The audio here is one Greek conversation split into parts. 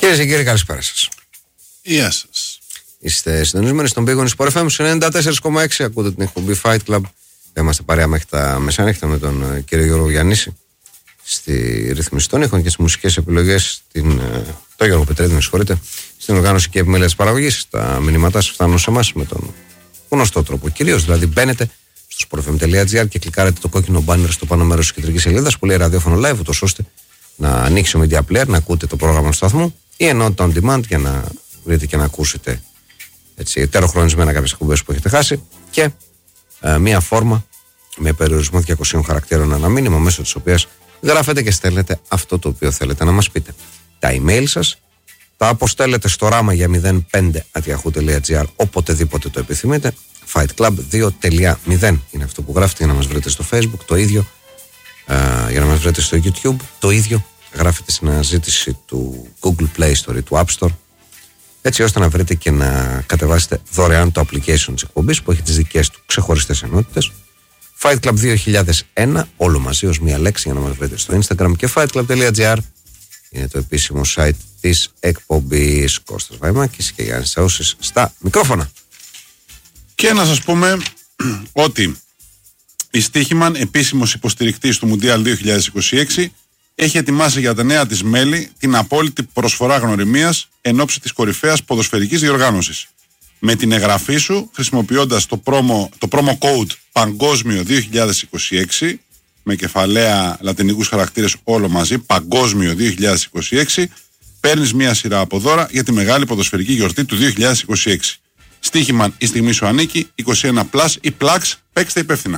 Κυρίες και κύριοι, καλησπέρα σας. Γεια σας. Είστε συντονισμένοι στον Big Win Sport FM 94,6. Ακούτε την εκπομπή Fight Club. Είμαστε παρέα μέχρι τα μεσάνυχτα με τον κύριο Γιώργο Γιαννίση στη ρύθμιση των ήχων και στις μουσικές επιλογές. Το Γιώργο Πετρέδη, με συγχωρείτε. Στην οργάνωση και επιμέλεια της παραγωγής. Τα μηνύματά σας φτάνουν σε εμάς με τον γνωστό τρόπο. Κυρίως δηλαδή μπαίνετε στο sportfm.gr και κλικάρετε το κόκκινο μπάνερ στο πάνω μέρος της κεντρικής σελίδας που λέει ραδιόφωνο live, ούτως ώστε να ανοίξει ο media player, να ακούτε το πρόγραμμα του σταθμού ή εννοείται on demand για να βρείτε και να ακούσετε ετεροχρονισμένα κάποιες εκπομπές που έχετε χάσει και μία φόρμα με περιορισμό 200 χαρακτήρων ένα μήνυμα μέσω της οποίας γράφετε και στέλνετε αυτό το οποίο θέλετε να μας πείτε. Τα email σας τα αποστέλλετε στο ράμα για 05@yahoo.gr οποτεδήποτε το επιθυμείτε. Fightclub 2.0 είναι αυτό που γράφετε για να μας βρείτε στο Facebook, το ίδιο για να μας βρείτε στο YouTube, το ίδιο γράφετε στην αναζήτηση του Google Play Store ή του App Store, έτσι ώστε να βρείτε και να κατεβάσετε δωρεάν το application της εκπομπής που έχει τις δικές του ξεχωριστές ενότητες. Fight Club 2001, όλο μαζί ως μία λέξη, για να μας βρείτε στο Instagram, και fightclub.gr είναι το επίσημο site της εκπομπής. Κώστας Βαϊμάκης και Γιάννης Σαούσης στα μικρόφωνα. Και να σας πούμε ότι η Στίχημαν, επίσημος υποστηρικτής του Μουντιάλ 2026, έχει ετοιμάσει για τα νέα της μέλη την απόλυτη προσφορά γνωριμίας εν ώψη της κορυφαίας ποδοσφαιρικής διοργάνωσης. Με την εγγραφή σου, χρησιμοποιώντας το promo code Παγκόσμιο 2026, με κεφαλαία λατινικούς χαρακτήρες όλο μαζί, Παγκόσμιο 2026, παίρνεις μια σειρά από δώρα για τη μεγάλη ποδοσφαιρική γιορτή του 2026. Στίχημαν, η στιγμή σου ανήκει, 21+, ή Plugs, παίξτε υπεύθυνα.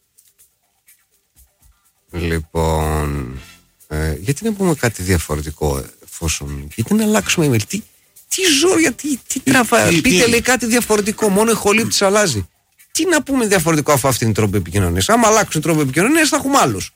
Λοιπόν, γιατί να πούμε κάτι διαφορετικό, εφόσον. Γιατί να αλλάξουμε email, τι ζόρια, τι τραβάει. Πείτε λέει κάτι διαφορετικό, μόνο η χολύπτης αλλάζει. Τι να πούμε διαφορετικό αφού αυτή είναι η τρόπη επικοινωνίας. Άμα αλλάξουν τρόπο επικοινωνίας θα έχουμε άλλους.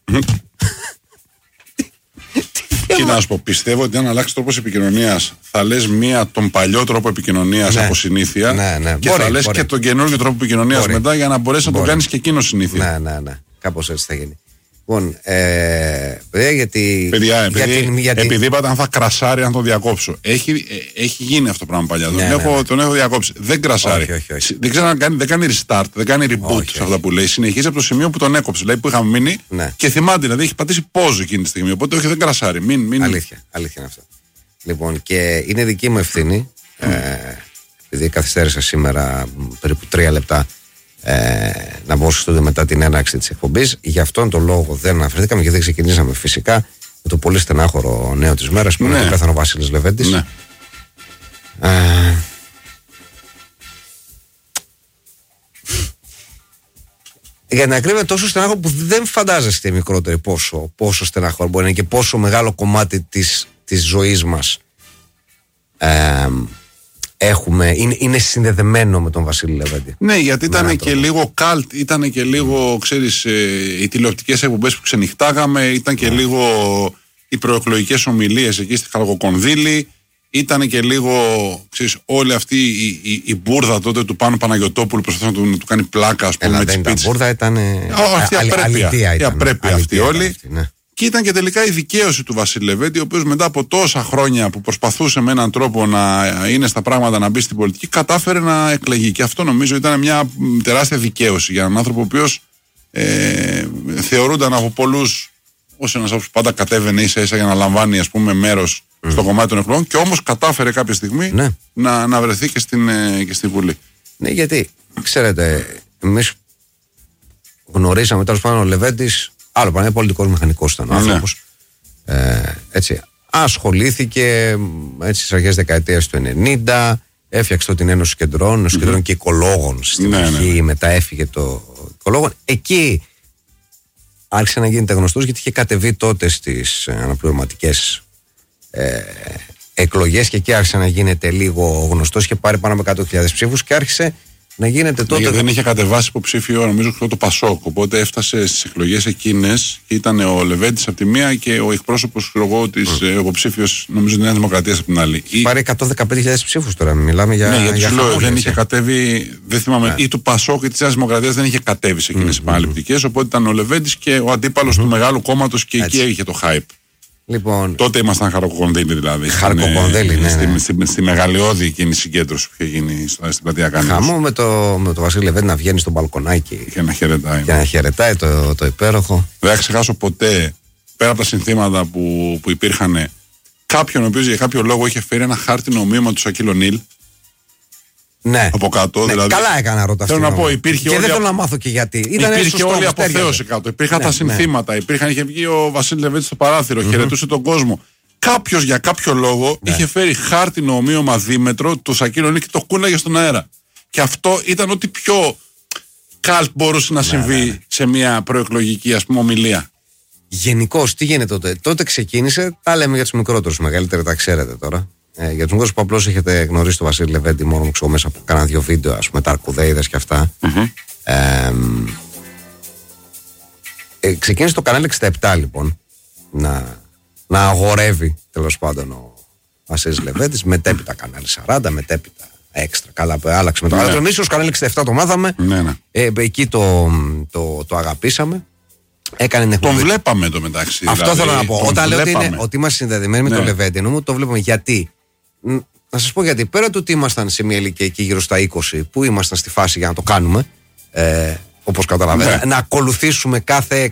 Και να σου πω, πιστεύω ότι αν αλλάξει τρόπος επικοινωνίας θα λες τον παλιό τρόπο επικοινωνίας από συνήθεια και θα λες και τον καινούργιο τρόπο επικοινωνίας μετά για να μπορέσεις να τον κάνεις και εκείνο συνήθεια. Ναι. Κάπως έτσι θα γίνει. Λοιπόν, γιατί. Παιδιά, επειδή είπατε αν θα κρασάρει, αν τον διακόψω. Έχει γίνει αυτό το πράγμα παλιά. Τον έχω διακόψει. Δεν κρασάρει. Όχι. Δεν ξέρω δεν κάνει restart, δεν κάνει reboot σε αυτά που λέει. Συνεχίζει από το σημείο που τον έκοψε. Δηλαδή που είχαμε μείνει και θυμάται, δηλαδή έχει πατήσει pause εκείνη τη στιγμή. Οπότε όχι, δεν κρασάρει. Αλήθεια είναι αυτό. Λοιπόν, και είναι δική μου ευθύνη, επειδή καθυστέρησα σήμερα περίπου 3 λεπτά. Να μπω στο στούντιο μετά την έναρξη της εκπομπής. Γι' αυτόν τον λόγο δεν αναφερθήκαμε και δεν ξεκινήσαμε φυσικά με το πολύ στενάχωρο νέο της μέρας που είναι το πέθανε ο Βασίλης Λεβέντης. Για να ακρίβεια τόσο στενάχωρο που δεν φαντάζεστε μικρότεροι πόσο στενάχωρο μπορεί να είναι και πόσο μεγάλο κομμάτι της ζωής μας είναι συνδεδεμένο με τον Βασίλη Λεβέντη. Ναι, γιατί ήταν και λίγο καλτ, ήταν και λίγο, ξέρεις, οι τηλεοπτικές εκπομπές που ξενυχτάγαμε, ήταν και λίγο οι προεκλογικές ομιλίες εκεί στη Χαροκοκονδύλη, ήταν και λίγο, ξέρεις, όλη αυτή η μπουρδα τότε του Πάνου Παναγιωτόπουλου προσπαθούσε να του κάνει πλάκα, ας πούμε, με τις πίτσες. Μπουρδα ήταν η απρέπεια αυτή όλη. Και ήταν και τελικά η δικαίωση του Βασίλη Λεβέντη, ο οποίος μετά από τόσα χρόνια που προσπαθούσε με έναν τρόπο να είναι στα πράγματα, να μπει στην πολιτική, κατάφερε να εκλεγεί. Και αυτό νομίζω ήταν μια τεράστια δικαίωση για έναν άνθρωπο ο οποίος θεωρούνταν από πολλούς ως ένας άνθρωπος που πάντα κατέβαινε ίσα-ίσα για να λαμβάνει, ας πούμε, μέρος στο κομμάτι των εκλογών, και όμως κατάφερε κάποια στιγμή να βρεθεί και στη Βουλή. Ναι, γιατί ξέρετε, εμείς γνωρίσαμε τέλος πάντων ο Λεβέντης. Άλλο πάνω, πολιτικός μηχανικός ήταν ο άνθρωπος. Έτσι, ασχολήθηκε στις αρχές δεκαετίας του 90, έφτιαξε την Ένωση Κεντρών, και Οικολόγων στην αρχή, μετά έφυγε το Οικολόγων. Εκεί άρχισε να γίνεται γνωστός γιατί είχε κατεβεί τότε στις αναπληρωματικές εκλογές και εκεί άρχισε να γίνεται λίγο γνωστός και πάρει πάνω από 100.000 ψήφους και άρχισε να γίνεται τότε. Γιατί δεν είχε κατεβάσει υποψήφιο, νομίζω, το Πασόκ. Οπότε έφτασε στις εκλογές εκείνες και ήταν ο Λεβέντης από τη μία και ο εκπρόσωπος της υποψήφιος, νομίζω, της Νέας Δημοκρατίας από την άλλη. Πάρει 115.000 ψήφους τώρα. Μιλάμε για. Ναι, γιατί σου λέω, δεν είχε κατέβει. Δεν θυμάμαι. Ή του Πασόκ ή της Νέας Δημοκρατίας δεν είχε κατέβει σε εκείνες τις επαναληπτικές. Οπότε ήταν ο Λεβέντης και ο αντίπαλος του μεγάλου κόμματος και εκεί είχε το hype. Λοιπόν, τότε ήμασταν χαροκοκονδύλι δηλαδή. Χαροκοκονδύλι, ναι. Στη μεγαλειώδη εκείνη συγκέντρωση που είχε γίνει στην πλατεία Κάνης. Χαμό με το Βασίλη Λεβέντη να βγαίνει στο μπαλκονάκι και να χαιρετάει. Και να χαιρετάει το υπέροχο. Δεν θα ξεχάσω ποτέ, πέρα από τα συνθήματα που υπήρχαν, κάποιον ο οποίος για κάποιο λόγο είχε φέρει ένα χάρτινο ομοίωμα του Σακίλ Ονίλ. Ναι. Από κάτω. Ναι, δηλαδή, καλά έκανα ρώτα. Θέλω να πω, υπήρχε. Και δεν θέλω να μάθω και γιατί. Υπήρχε όλη η αποθέωση κάτω. Υπήρχαν τα συνθήματα. Είχε βγει ο Βασίλη Λεβέντη στο παράθυρο, χαιρετούσε τον κόσμο. Κάποιος για κάποιο λόγο είχε φέρει χάρτινο ομοίωμα δίμετρο του Σακίλ Ονίλ και το κούναγε στον αέρα. Και αυτό ήταν ό,τι πιο καλτ μπορούσε να συμβεί σε μια προεκλογική, ας πούμε, ομιλία. Γενικώς, τι γίνεται τότε. Τότε ξεκίνησε, τα λέμε για τους μικρότερους, μεγαλύτερα τα ξέρετε τώρα. Για τους μικρότερους που απλώς έχετε γνωρίσει τον Βασίλη Λεβέντη μόνο μέσα από κάνα 2 βίντεο, ας πούμε, τα αρκουδέιδες και αυτά. Ξεκίνησε το κανάλι 67 λοιπόν να αγορεύει τέλος πάντων ο Βασίλης Λεβέντης, μετέπειτα κανάλι 40, μετέπειτα έξτρα. Καλά, άλλαξε με το άλλο. Εμείς ως κανάλι 67 το μάθαμε. Εκεί το αγαπήσαμε. Τον βλέπαμε το μεταξύ. Αυτό δηλαδή, θέλω να πω. Όταν λέω ότι είμαστε συνδεδεμένοι με τον Λεβέντη, εννοούμε το βλέπουμε. Γιατί? Να σας πω γιατί. Πέρα του ότι ήμασταν σε μια ηλικία εκεί γύρω στα 20, που ήμασταν στη φάση για να το κάνουμε, όπως καταλαβαίνετε, να ακολουθήσουμε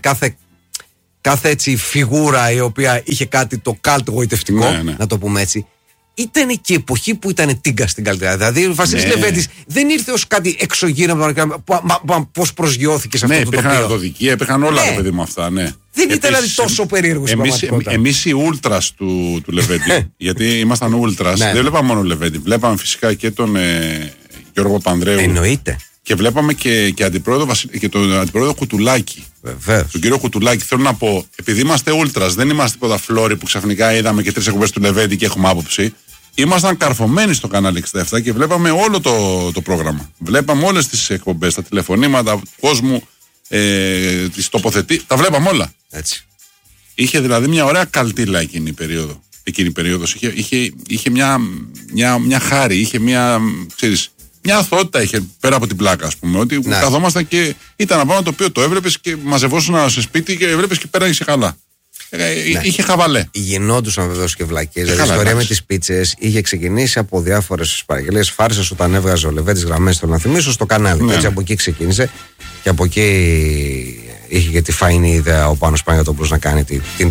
κάθε έτσι φιγούρα η οποία είχε κάτι το καλτ γοητευτικό, να το πούμε έτσι. Ήταν και η εποχή που ήταν τίγκα στην καλύτερα. Δηλαδή ο Βασίλης Λεβέντης δεν ήρθε ως κάτι εξωγήινο πώς προσγειώθηκε σε αυτό το τοπίο. Υπήρχαν ερωτοδικία, υπήρχαν όλα τα παιδί με αυτά, ναι. Δεν ήταν δηλαδή τόσο περίεργο στην πραγματικότητα. Εμείς οι ούλτρας του Λεβέντη, γιατί ήμασταν ούλτρας, δεν βλέπαμε μόνο Λεβέντη, βλέπαμε φυσικά και τον Γιώργο Πανδρέου. Εννοείται. Και βλέπαμε και τον αντιπρόεδρο Κουτουλάκη. Βεβαίως. Τον κύριο Κουτουλάκη. Θέλω να πω, επειδή είμαστε ούλτρας, δεν είμαστε τίποτα φλόροι που ξαφνικά είδαμε και 3 εκπομπές του Λεβέντη και έχουμε άποψη. Ήμασταν καρφωμένοι στο κανάλι 67 και βλέπαμε όλο το πρόγραμμα. Βλέπαμε όλες τις εκπομπές, τα τηλεφωνήματα του κόσμου, τις τοποθετήσεις. Τα βλέπαμε όλα. Έτσι. Είχε δηλαδή μια ωραία καλτήλα εκείνη η περίοδος. Είχε μια χάρη, είχε μια αθωότητα είχε πέρα από την πλάκα, ας πούμε. Ότι καθόμασταν και ήταν από ένα το οποίο το έβλεπες και μαζευόσουν σε σπίτι και έβλεπες και πέραγε καλά. Είχε χαβαλέ. Γινόντουσαν βεβαίως και βλακίες. Δηλαδή η ιστορία με τις πίτσες είχε ξεκινήσει από διάφορες παραγγελίες φάρσες όταν έβγαζε ο Λεβέντης γραμμές στο να θυμίσω στο κανάλι. Έτσι από εκεί ξεκίνησε και από εκεί είχε και τη φαϊνή ιδέα ο Πάνος Παναγιωτόπουλος να κάνει την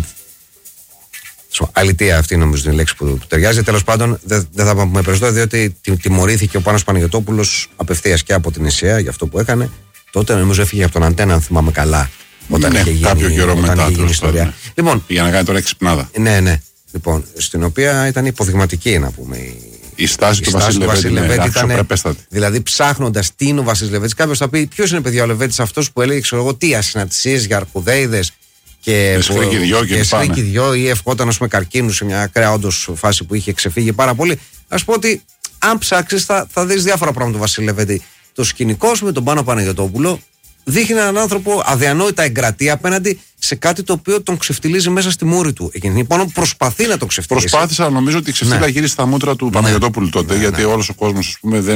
αλητία αυτή, νομίζω είναι η λέξη που ταιριάζει. Τέλος πάντων, δεν θα πούμε περισσότερο, διότι τιμωρήθηκε ο Πάνος Παναγιωτόπουλος απευθείας και από την ΕΣΕΑ για αυτό που έκανε. Τότε νομίζω έφυγε από τον Αντένα, αν θυμάμαι καλά. Όταν είχε γίνει, κάποιο καιρό μετά η ιστορία. Ναι. Λοιπόν, για να κάνει τώρα εξυπνάδα. Ναι. Λοιπόν, στην οποία ήταν υποδειγματική, να πούμε. Η στάση του Βασίλη Λεβέντη ήταν αξιοπρεπέστατη. Δηλαδή, ψάχνοντας τι είναι ο Βασίλης Λεβέντης, κάποιος θα πει: ποιος είναι, παιδιά, ο Λεβέντης αυτός που έλεγε, ξέρω εγώ, τι ασυναντησίες για αρκουδέιδες και σφρίκι δυο ή ευχόταν, ας πούμε, καρκίνου σε μια ακραία όντως φάση που είχε ξεφύγει πάρα πολύ. Ας πω ότι αν ψάξεις θα δεις διάφορα πράγματα του Βασίλη Λεβέντη. Το σκηνικό με τον Πάνο Παναγιωτόπουλο δείχνει έναν άνθρωπο αδιανόητα εγκρατή απέναντι σε κάτι το οποίο τον ξεφτιλίζει μέσα στη μούρη του. Εκείνη πάνω προσπαθεί να το ξεφτιλίσει. Προσπάθησα, νομίζω ότι η ξεφτύλα γύρισε στα μούτρα του Παναγιωτόπουλου τότε, γιατί όλος ο κόσμος, ας πούμε,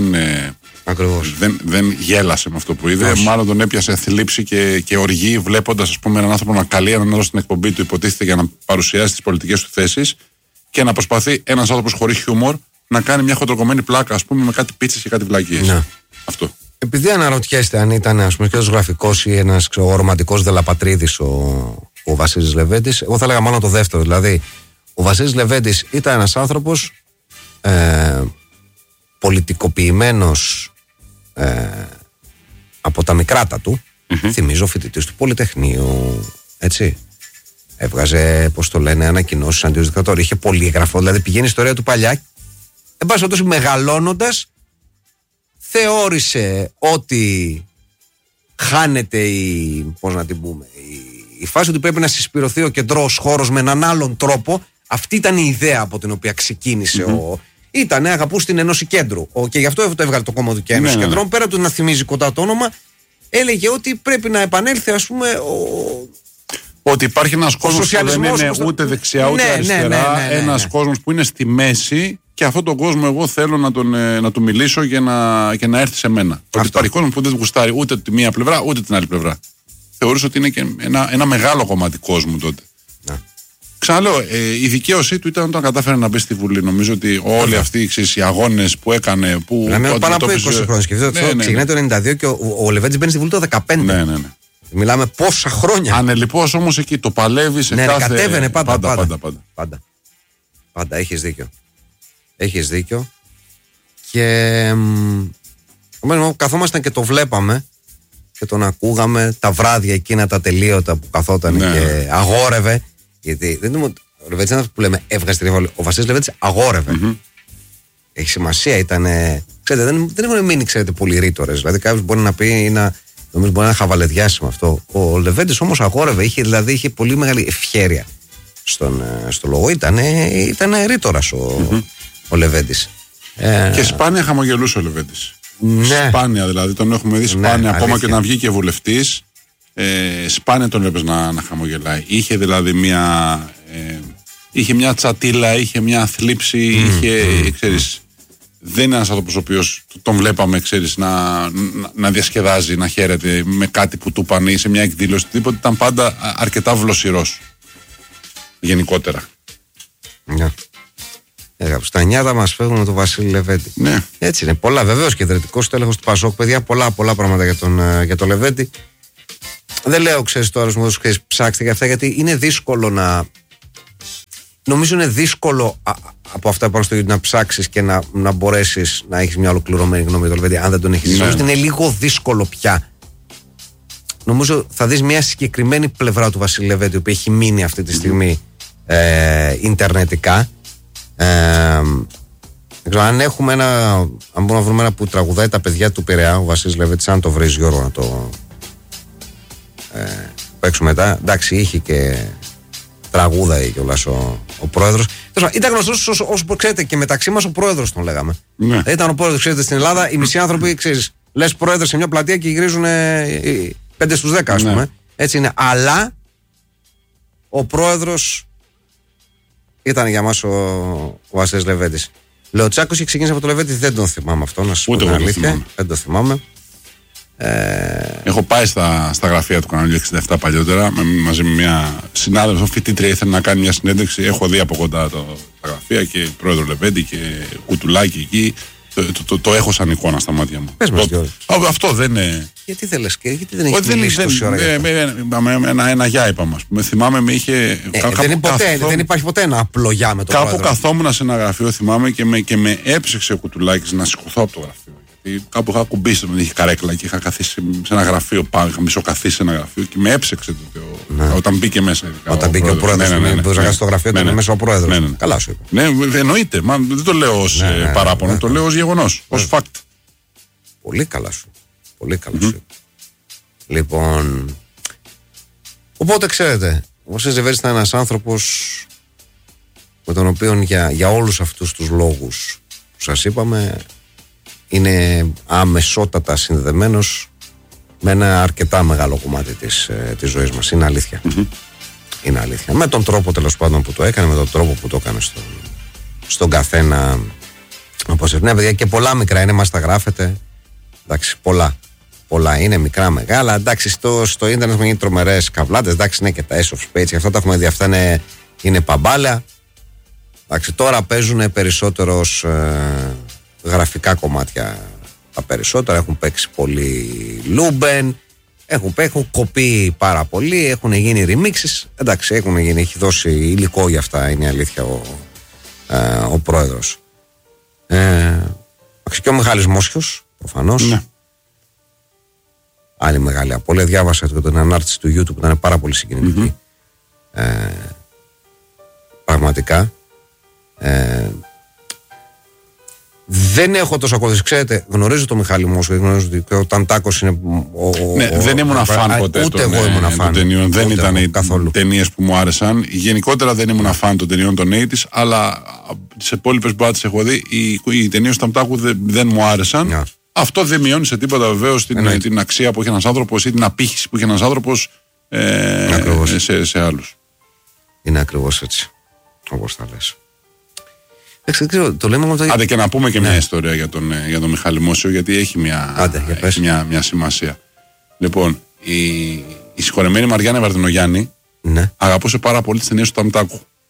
δεν γέλασε με αυτό που είδε. Μάλλον τον έπιασε θλίψη και οργή, βλέποντας, ας πούμε, έναν άνθρωπο να καλεί έναν άλλο στην εκπομπή του, υποτίθεται για να παρουσιάσει τις πολιτικές του θέσεις και να προσπαθεί ένας άνθρωπος χωρίς χιούμορ να κάνει μια χοντροκομμένη πλάκα, ας πούμε, με κάτι πίτσες και κάτι βλακίες. Αυτό. Επειδή αναρωτιέστε αν ήταν, ας πούμε, και ένας γραφικός ή ένας ρομαντικός Δελαπατρίδης ο Βασίλης Λεβέντης, εγώ θα έλεγα μάλλον το δεύτερο. Δηλαδή, ο Βασίλης Λεβέντης ήταν ένας άνθρωπος πολιτικοποιημένος από τα μικράτα του. Θυμίζω φοιτητής του Πολυτεχνείου, έτσι. Έβγαζε, πώς το λένε, ανακοινώσεις αντιδικτατόρια. Είχε πολύγραφο, δηλαδή πηγαίνει η ιστορία του παλιά. Εν πάση περιπτώσει, μεγαλώνοντας, θεώρησε ότι χάνεται πώς να την πούμε, η φάση ότι πρέπει να συσπηρωθεί ο κεντρός χώρος με έναν άλλον τρόπο. Αυτή ήταν η ιδέα από την οποία ξεκίνησε Ήτανε αγαπούς την Ένωση Κέντρου. Και γι' αυτό το έβγαλε το κόμμα του και Ένωση Κεντρών. Πέρα του να θυμίζει κοντά το όνομα, έλεγε ότι πρέπει να επανέλθει, ας πούμε, ότι υπάρχει ένας κόσμος που δεν είναι ούτε δεξιά ούτε αριστερά. Ένας κόσμος που είναι στη μέση. Και αυτόν τον κόσμο εγώ θέλω να του μιλήσω και να έρθει σε μένα. Ότι υπάρχει κόσμο που δεν γουστάρει ούτε τη μία πλευρά ούτε την άλλη πλευρά. Θεωρούσα ότι είναι και ένα μεγάλο κομμάτι κόσμου τότε. Ξαναλέω, η δικαίωσή του ήταν όταν κατάφερε να μπει στη Βουλή. Νομίζω ότι όλοι αυτοί οι αγώνες που έκανε. Πάνω από 20 χρόνια. Σκεφτείτε, ξεκινάει το 92 και ο Λεβέντης μπαίνει στη Βουλή το 2015. Ναι. Μιλάμε πόσα χρόνια. Ανελιπώς όμως εκεί το παλεύει σε κάθε. Κατέβαινε πάντα. Έχεις δίκιο. Και καθόμασταν και το βλέπαμε και τον ακούγαμε τα βράδια εκείνα τα τελείωτα που καθόταν και αγόρευε. Γιατί δεν είναι ο Λεβέντης είναι αυτό που λέμε έβγαζε τη ρεύμα. Ο Βασίλης Λεβέντης αγόρευε. Έχει σημασία, ήταν. Ξέρετε, δεν έχουν μείνει πολλοί ρήτορες. Δηλαδή κάποιος μπορεί να πει νομίζω μπορεί να χαβαλεδιάσει με αυτό. Ο Λεβέντης όμως αγόρευε, είχε πολύ μεγάλη ευχέρεια στο λόγο. Ήταν ρήτορας ο Λεβέντης. Και σπάνια χαμογελούσε ο Λεβέντης. Ναι. Σπάνια δηλαδή, τον έχουμε δει σπάνια. Ακόμα και να βγει και βουλευτής, σπάνια τον βλέπεις να χαμογελάει. Είχε δηλαδή είχε μια τσατίλα, είχε μια θλίψη, ξέρεις, δεν είναι ένας άνθρωπος ο οποίος τον βλέπαμε, ξέρεις, να διασκεδάζει, να χαίρεται με κάτι που του πάνε σε μια εκδήλωση, τίποτα. Ήταν πάντα αρκετά βλοσιρός γενικότερα. Ναι. Στα νιάτα μας φεύγουν με τον Βασίλη Λεβέντη. Ναι. Έτσι είναι. Πολλά, βεβαίως και ιδρυτικός τέλεχος του Πασόκ, παιδιά. Πολλά πράγματα για τον Λεβέντη. Δεν λέω, ξέρεις, τώρα μου ψάξτε για αυτά, γιατί είναι δύσκολο νομίζω είναι δύσκολο από αυτά πάνω στο YouTube να ψάξεις και να μπορέσεις να έχεις μια ολοκληρωμένη γνώμη για τον Λεβέντη, αν δεν τον έχεις δει. Νομίζω ότι είναι λίγο δύσκολο πια. Νομίζω θα δεις μια συγκεκριμένη πλευρά του Βασίλη Λεβέντη, που έχει μείνει αυτή τη στιγμή ιντερνετικά. Δεν ξέρω, αν μπορούμε να βρούμε ένα που τραγουδάει τα παιδιά του Πειραιά, ο Βασίλης Λεβέντης, αν το βρεις, Γιώργο, να το παίξουμε μετά. Εντάξει, είχε και τραγούδα κιόλας ο πρόεδρος. Ήταν γνωστός όσο ξέρετε, και μεταξύ μας ο πρόεδρος τον λέγαμε. Ναι. Ήταν ο πρόεδρος, ξέρετε, στην Ελλάδα οι μισοί άνθρωποι, ξέρεις, λες πρόεδρος σε μια πλατεία και γυρίζουν 5 στους 10, ας πούμε. Έτσι είναι. Αλλά ο πρόεδρος ήταν για μας ο Βασίλης Λεβέντης. Λεωτσάκος και ξεκίνησε από το Λεβέντη, δεν τον θυμάμαι αυτό, να σας πω την αλήθεια. Δεν το θυμάμαι. Έχω πάει στα γραφεία του καναλιού 67 παλιότερα μαζί με μια συνάδελφο φοιτήτρια, ήθελε να κάνει μια συνέντευξη. Έχω δει από κοντά τα γραφεία και πρόεδρο Λεβέντη και κουτουλάκι εκεί. Το έχω σαν εικόνα στα μάτια μου. Πες μας, αυτό δεν είναι. Γιατί δεν λες, γιατί δεν έχει μιλήσει τόση ώρα για ένα γεια είπαμε, ας πούμε. Θυμάμαι με είχε. Δεν υπάρχει ποτέ ένα απλό γεια με το πρόεδρο. Κάπου καθόμουν σε ένα γραφείο, θυμάμαι, και με έψεξε ο κουτουλάκης να σηκωθώ από το γραφείο. Κάπου είχα κουμπίσει, δεν είχε καρέκλα και είχα καθίσει σε ένα γραφείο πάνω. Είχα μισοκαθίσει σε ένα γραφείο και με έψεξε όταν μπήκε μέσα. Όταν μπήκε ο πρόεδρος, που είχα στο γραφείο και μέσα ο πρόεδρος. Καλά σου είπε. Ναι, εννοείται. Δεν το λέω ως παράπονο, το λέω ως γεγονός, ως fact. Πολύ καλά σου. Λοιπόν. Οπότε ξέρετε, ο Βασίλης Λεβέντης ήταν ένας άνθρωπος με τον οποίο για όλους αυτούς τους λόγους που σας είπαμε, είναι αμεσότατα συνδεδεμένος με ένα αρκετά μεγάλο κομμάτι της ζωής μας. Είναι αλήθεια. Είναι αλήθεια. Με τον τρόπο τέλος πάντων που το έκανε, με τον τρόπο που το έκανε στον καθένα. Όπως ναι, παιδιά, και πολλά μικρά είναι, μας τα γράφετε. Εντάξει, πολλά είναι, μικρά, μεγάλα. Εντάξει, στο ίντερνετ έχουν γίνει τρομερές καβλάτες. Εντάξει, ναι, και τα ace of spades, και αυτά τα έχουμε δει. Αυτά είναι παμπάλαια. Εντάξει, τώρα παίζουν περισσότερο γραφικά κομμάτια τα περισσότερα. Έχουν παίξει πολύ Λούμπεν, έχουν κοπεί πάρα πολύ, έχουν γίνει remixes. Εντάξει, έχει δώσει υλικό για αυτά, είναι αλήθεια ο πρόεδρος. Και ο Μιχάλης Μόσχιος, προφανώς. Ναι. Άλλη μεγάλη απώλεια. Διάβασα την ανάρτηση του YouTube που ήταν πάρα πολύ συγκινητική. Πραγματικά. Δεν έχω τόσο ακολουθήσει. Ξέρετε, γνωρίζω τον Μιχάλη Μόσχο, γνωρίζω ότι ο Ταντάκος είναι. Δεν ήμουν φαν ποτέ ούτε εγώ ήμουν φαν. Δεν ήταν οι ταινίες που μου άρεσαν. Γενικότερα δεν ήμουν φαν των ταινιών των 80's, αλλά σε υπόλοιπες μπάτες έχω δει. Οι ταινίες του Ταντάκου δεν μου άρεσαν. Αυτό δεν μειώνει σε τίποτα βεβαίως την αξία που έχει ένας άνθρωπος ή την απήχηση που έχει ένας άνθρωπος σε άλλους. Είναι ακριβώς έτσι, όπως θα λες. Το λέμε Άντε και να πούμε και μια ιστορία για τον Μιχάλη Μόσιο, γιατί έχει μια σημασία. Λοιπόν, η συγχωρεμένη Μαριάννα Βαρδινογιάννη αγαπούσε πάρα πολύ τις ταινίες του Ταμτάκου.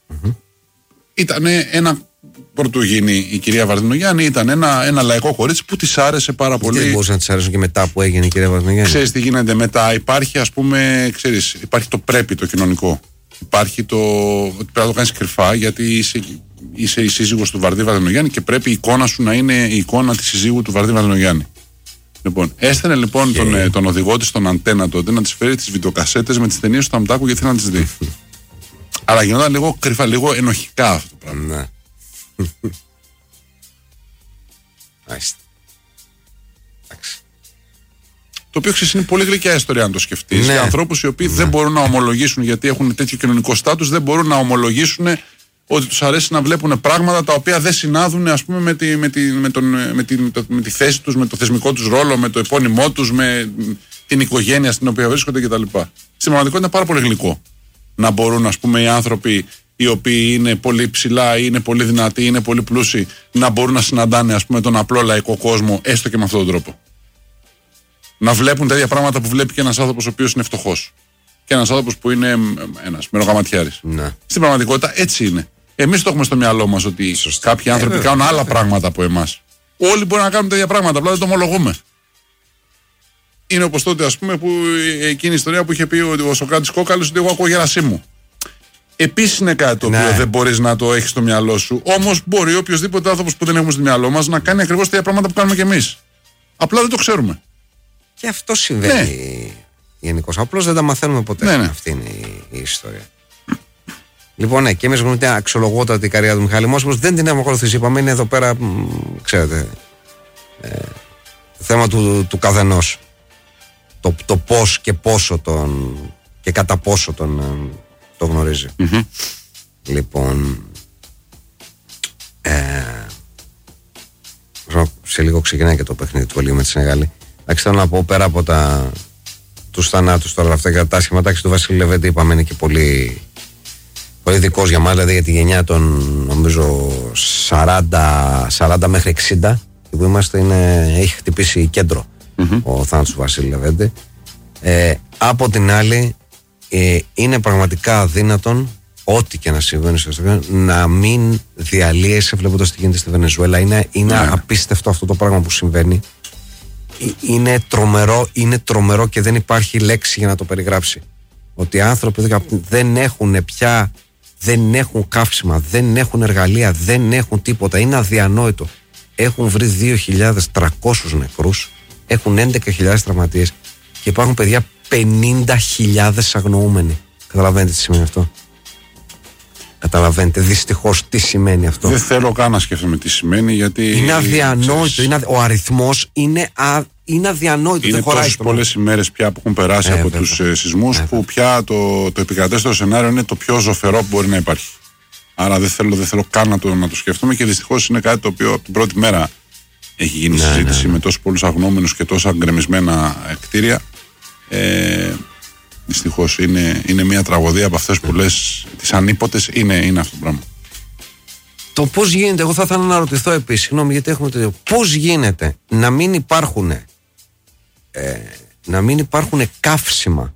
Ήταν ένα πρωτογενή η κυρία Βαρδινογιάννη, ήταν ένα λαϊκό κορίτσι που της άρεσε πάρα πολύ. Δεν μπορούσε να της αρέσουν και μετά που έγινε η κυρία Βαρδινογιάννη. Ξέρεις τι γίνεται μετά? Υπάρχει, ας πούμε, υπάρχει το πρέπει το κοινωνικό. Υπάρχει το ότι πρέπει να το κάνεις κρυφά, γιατί είσαι η σύζυγος του Βαρδί Βαρδινογιάννη και πρέπει η εικόνα σου να είναι η εικόνα της συζύγου του Βαρδί Βαρδινογιάννη. Λοιπόν, έστελνε λοιπόν τον οδηγό της στον Αντένα τότε να της φέρει τις βιντεοκασέτες με τις ταινίες του Ταμτάκου γιατί θέλει να τις δει. Αλλά γινόταν λίγο κρυφά, λίγο ενοχικά αυτό το πράγμα. Ναι. Μάλιστα. Το οποίο ξέρεις είναι πολύ γλυκιά ιστορία αν το σκεφτείς. Ναι. Για ανθρώπους οι οποίοι δεν μπορούν να ομολογήσουν, γιατί έχουν τέτοιο κοινωνικό στάτους, δεν μπορούν να ομολογήσουν ότι τους αρέσει να βλέπουν πράγματα τα οποία δεν συνάδουν, ας πούμε, με τη θέση τους, με το θεσμικό τους ρόλο, με το επώνυμό τους, με την οικογένεια στην οποία βρίσκονται κτλ. Στην πραγματικότητα είναι πάρα πολύ γλυκό να μπορούν, ας πούμε, οι άνθρωποι οι οποίοι είναι πολύ ψηλά ή είναι πολύ δυνατοί ή είναι πολύ πλούσιοι να μπορούν να συναντάνε, ας πούμε, τον απλό λαϊκό κόσμο έστω και με αυτόν τον τρόπο. Να βλέπουν τέτοια πράγματα που βλέπει και ένας άνθρωπος ο οποίος είναι φτωχός και ένας άνθρωπος που είναι ένας μερογαματιάρης. Ναι. Στην πραγματικότητα έτσι είναι. Εμείς το έχουμε στο μυαλό μας ότι κάποιοι άνθρωποι κάνουν άλλα πράγματα από εμάς. Όλοι μπορεί να κάνουν τέτοια πράγματα, απλά δεν το ομολογούμε. Είναι όπως τότε, ας πούμε, που εκείνη η ιστορία που είχε πει ο Σωκράτης Κόκαλης ότι εγώ ακούω Γερασίμου. Επίσης είναι κάτι το οποίο δεν μπορείς να το έχεις στο μυαλό σου. Όμως μπορεί οποιοδήποτε άνθρωπος που δεν έχουμε στο μυαλό μας να κάνει ακριβώς τέτοια πράγματα που κάνουμε κι εμείς. Απλά δεν το ξέρουμε. Και αυτό συμβαίνει γενικώς. Απλώς δεν τα μαθαίνουμε ποτέ. Ναι. Αυτή είναι η ιστορία. Λοιπόν, ναι, και εμείς γνωρίζουμε αξιολογότατη η καριέρα του Μιχάλη Μόσχος. Δεν την έχουμε ακολουθήσει. Είπαμε, είναι εδώ πέρα, ξέρετε, θέμα του καθενός. Το πώς και πόσο και κατά πόσο το γνωρίζει. Mm-hmm. Λοιπόν, σε λίγο ξεκινάει και το παιχνίδι του Βελγίου με τη Σενεγάλη. Εντάξει, θέλω να πω πέρα από τους θανάτους τώρα αυτά και τα άσχημα, εντάξει, του Βασίλη Λεβέντη είπαμε είναι και πολύ δικός για μας, δηλαδή για τη γενιά των νομίζω 40 μέχρι 60 που είμαστε, έχει χτυπήσει κέντρο ο θάνατος του Βασίλη Λεβέντη. Από την άλλη είναι πραγματικά αδύνατον ό,τι και να συμβαίνει στο εξωτερικό να μην διαλύεσαι βλέποντας τι γίνεται στη Βενεζουέλα. Είναι απίστευτο αυτό το πράγμα που συμβαίνει. Είναι τρομερό και δεν υπάρχει λέξη για να το περιγράψει. Ότι οι άνθρωποι δεν έχουν πια, δεν έχουν καύσιμα, δεν έχουν εργαλεία, δεν έχουν τίποτα. Είναι αδιανόητο. Έχουν βρει 2.300 νεκρούς, έχουν 11.000 τραυματίες και υπάρχουν παιδιά 50.000 αγνοούμενοι. Καταλαβαίνετε τι σημαίνει αυτό? Καταλαβαίνετε δυστυχώς τι σημαίνει αυτό? Δεν θέλω καν να σκέφτομαι τι σημαίνει, γιατί είναι αδιανόητο. Ο αριθμός είναι αδιανόητο. Είναι τόσες πολλές ημέρες πια που έχουν περάσει από τους σεισμούς που πια το επικρατέστερο σενάριο είναι το πιο ζωφερό που μπορεί να υπάρχει. Άρα δεν θέλω καν να το σκεφτούμε και δυστυχώς είναι κάτι το οποίο από την πρώτη μέρα έχει γίνει συζήτηση με τόσους πολλούς αγνώμενους και τόσα γκρεμισμένα κτίρια. Δυστυχώς είναι μια τραγωδία από αυτές που λες, τις ανίποτες, είναι αυτό το πράγμα. Το πώς γίνεται, εγώ θα ήθελα να ρωτηθώ επίσης, συγγνώμη γιατί έχουμε το ίδιο, πώς γίνεται να μην υπάρχουν καύσιμα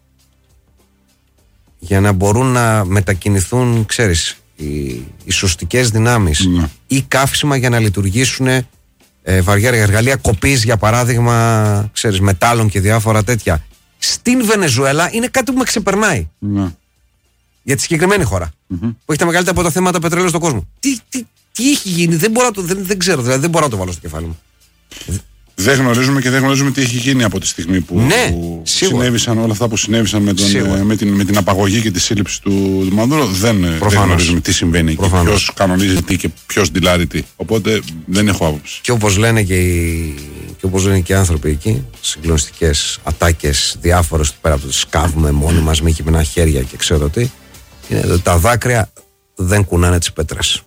για να μπορούν να μετακινηθούν, ξέρεις, οι σωστικές δυνάμεις ή καύσιμα για να λειτουργήσουν βαριά εργαλεία κοπής, για παράδειγμα, ξέρεις, μετάλλων και διάφορα τέτοια. Στην Βενεζουέλα είναι κάτι που με ξεπερνάει. Για τη συγκεκριμένη χώρα που έχει τα μεγαλύτερα από τα θέματα πετρέλαιο στον κόσμο. Τι έχει γίνει, δεν ξέρω, δηλαδή δεν μπορώ να το βάλω στο κεφάλι μου. Δεν γνωρίζουμε και δεν γνωρίζουμε τι έχει γίνει από τη στιγμή που συνέβησαν όλα αυτά που συνέβησαν με την απαγωγή και τη σύλληψη του Μαδούρο. Δεν γνωρίζουμε τι συμβαίνει και ποιος κανονίζει τι και ποιος ντυλάρει τι. Οπότε δεν έχω άποψη. Και όπως λένε και οι άνθρωποι εκεί, συγκλονιστικές ατάκες διάφορες πέρα από το σκάβουμε μόνοι μας με κειμενά χέρια και ξέρω τι, είναι ότι τα δάκρυα δεν κουνάνε τις πέτρες.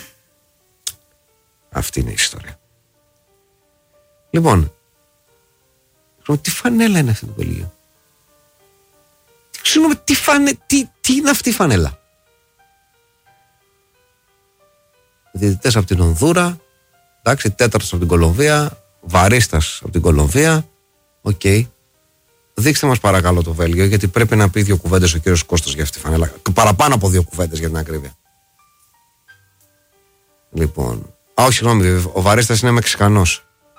Αυτή είναι η ιστορία. Λοιπόν, τι φανέλα είναι αυτή το Βελγίο? Ξέρουμε τι είναι αυτή η φανέλα? Διαιτητές από την Ονδούρα, εντάξει, τέταρτος από την Κολομβία, βαρίστας από την Κολομβία, οκ. δείξτε μας παρακαλώ το Βέλγιο, γιατί πρέπει να πει 2 κουβέντες ο κύριος Κώστας για αυτή τη φανέλα. Παραπάνω από 2 κουβέντες για την ακρίβεια. Λοιπόν. Όχι, συγγνώμη, ο Βαρίστας είναι Μεξικανός.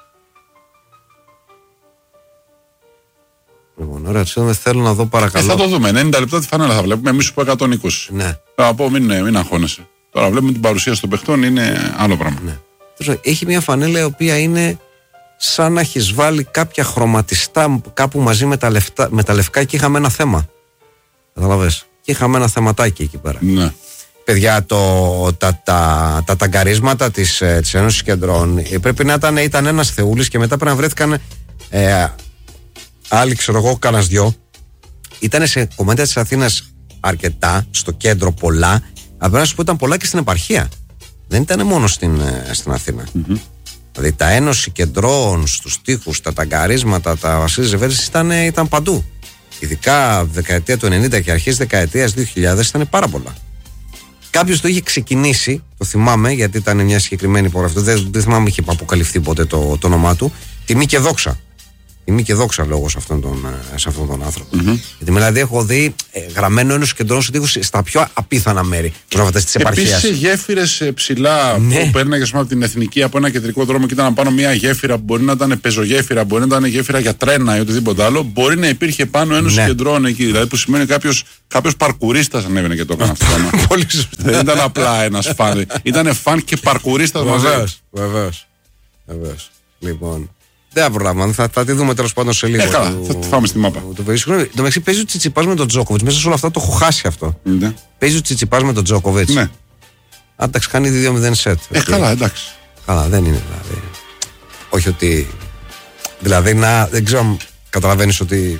Λοιπόν, ωραία, θέλω να δω παρακαλώ. Θα το δούμε. 90 λεπτά τη φανέλα θα βλέπουμε. Εμείς σου πω 120. Ναι. Θα πω, μην αγχώνεσαι. Τώρα βλέπουμε την παρουσίαση των παιχτών, είναι άλλο πράγμα. Ναι. Έχει μια φανέλα η οποία είναι σαν να έχει βάλει κάποια χρωματιστά κάπου μαζί με τα λευκά και είχαμε ένα θέμα. Καταλαβες. Και είχαμε ένα θεματάκι εκεί πέρα. Ναι. Παιδιά, τα ταγκαρίσματα της Ένωσης Κεντρών πρέπει να ήταν ένας θεούλης και μετά πρέπει να βρέθηκαν άλλοι, ξέρω εγώ, κανένας δυο. Ήταν σε κομμάτια της Αθήνας αρκετά, στο κέντρο πολλά. Απλά να σου πω, ήταν πολλά και στην επαρχία. Δεν ήταν μόνο στην Αθήνα. Mm-hmm. Δηλαδή τα Ένωση Κεντρών, στους τοίχους, τα ταγκαρίσματα, τα Βασίλης Ζεβέρης ήταν παντού. Ειδικά δεκαετία του 90 και αρχές δεκαετίας 2000 ήταν πάρα πολλά. Κάποιος το είχε ξεκινήσει, το θυμάμαι, γιατί ήταν μια συγκεκριμένη υπογραφή. Δεν θυμάμαι, είχε αποκαλυφθεί ποτέ το όνομά του. Τιμή και δόξα. Τιμή και δόξα λόγω σε αυτόν τον άνθρωπο. Mm-hmm. Γιατί δηλαδή έχω δει γραμμένο Ένωση Κεντρών στους τοίχους στα πιο απίθανα μέρη της επαρχίας. Επίσης γέφυρες ψηλά, ναι, που παίρναγες από την Εθνική από ένα κεντρικό δρόμο και ήταν πάνω μια γέφυρα που μπορεί να ήταν πεζογέφυρα, μπορεί να ήταν γέφυρα για τρένα ή οτιδήποτε άλλο. Μπορεί να υπήρχε πάνω Ένωση Κεντρών εκεί. Δηλαδή που σημαίνει κάποιος παρκουρίστας ανέβαινε και το έκανε αυτό. Πολύ σωστά. Δεν ήταν απλά ένας φαν. Ήταν φαν και παρκουρίστας μαζί. Βεβαίως. Λοιπόν. Δεν θα προλάβουμε, θα τη δούμε τέλος πάντων σε λίγο. Καλά, θα τη φάμε στη μάπα. Το μεταξύ παίζει ο Τσιτσιπάς με τον Τζόκοβιτς. Μέσα σε όλα αυτά το έχω χάσει αυτό. Ναι. Παίζει ο Τσιτσιπάς με τον Τζόκοβιτς. Ναι. Εντάξει, κάνει ήδη 2-0 σετ. Καλά, εντάξει. Καλά, δεν είναι δηλαδή. Όχι ότι. Δηλαδή δεν ξέρω αν καταλαβαίνεις ότι.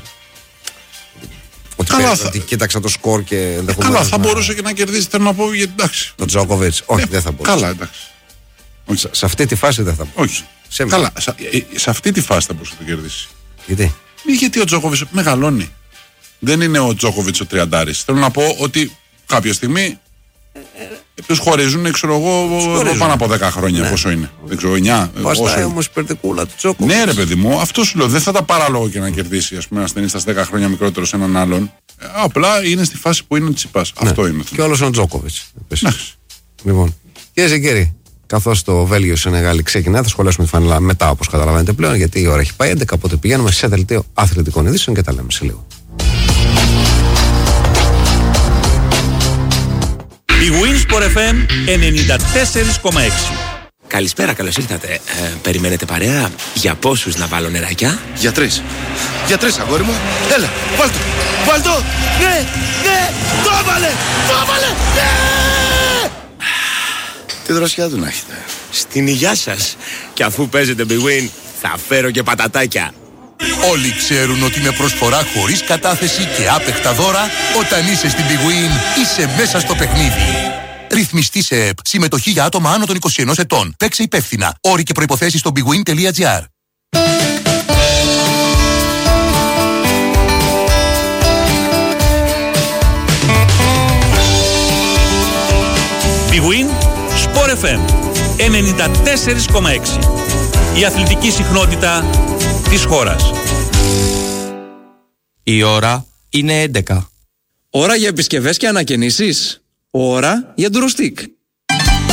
Ότι κοίταξα το σκορ και ενδεχομένως. Καλά, θα μπορούσε και να κερδίσει. Θέλω να πω γιατί εντάξει. Τον Τζόκοβιτς. Όχι, δεν θα μπορούσε. Καλά, εντάξει. Σε αυτή τη φάση δεν θα μπορούσε. Όχι. Καλά, σε αυτή τη φάση θα μπορούσε να το κερδίσει. Γιατί ο Τζόκοβιτς μεγαλώνει. Δεν είναι ο Τζόκοβιτς ο τριαντάρης. Θέλω να πω ότι κάποια στιγμή τους χωρίζουν, ξέρω εγώ, πάνω από 10 χρόνια. Ναι. Πόσο είναι. Δεν ξέρω, 9. Βαστάει όμως η περτικούλα του Τζόκοβιτς. Ναι, ρε παιδί μου, αυτό σου λέω. Δεν θα τα παράλογο και να κερδίσει, ας πούμε, ένα ταινίστας 10 χρόνια μικρότερο σε έναν άλλον. Απλά είναι στη φάση που είναι ο Τσιπάς. Ναι. Αυτό είναι. Και όλος είναι ο Τζόκοβιτς. Λοιπόν, κυρίες και κύριοι. Καθώς το Βέλγιο Σενεγάλη ξεκινά, θα σχολιάσουμε τη φανέλα μετά, όπως καταλαβαίνετε πλέον, γιατί η ώρα έχει πάει 11. Οπότε πηγαίνουμε σε δελτίο αθλητικών ειδήσεων και τα λέμε σε λίγο. Η Winsport FM 94,6. Καλησπέρα, καλώς ήρθατε. Περιμένετε παρέα? Για πόσους να βάλω νεράκια? Για 3. Για 3, αγόρι μου. Έλα, βάλ' το. Ναι, το έβαλε, ναι! Τι δροσιά του να έχετε. Στην υγειά σας. Και αφού παίζετε Big Win, θα φέρω και πατατάκια. Όλοι ξέρουν ότι με προσφορά χωρίς κατάθεση και άπεχτα δώρα, όταν είσαι στην Big Win, είσαι μέσα στο παιχνίδι. Ρυθμιστή σε ΕΠ. Συμμετοχή για άτομα άνω των 21 ετών. Παίξε υπεύθυνα. Όροι και προϋποθέσεις στο bigwin.gr. Big Win, Sport FM 94,6. Η αθλητική συχνότητα της χώρας. Η ώρα είναι 11. Ώρα για επισκευές και ανακαινήσεις. Ώρα για ντουροστίκ.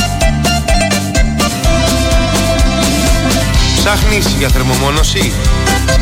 Ψάχνεις για θερμομόνωση?